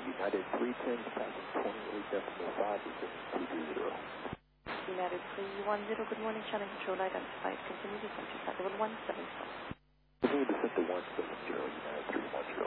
United 310 passing 28.5, descending 230. United 310, good morning, channel control identified. Continue descent to 170. Continue descent to 170, United 310.